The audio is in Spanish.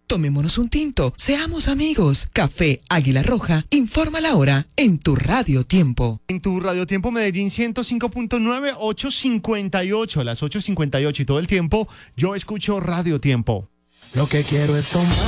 Tomémonos un tinto, seamos amigos. Café Águila Roja, informa la hora en tu Radio Tiempo. En tu Radio Tiempo Medellín 105.9, 8:58, las 8:58 y todo el tiempo yo escucho Radio Tiempo. Lo que quiero es tomar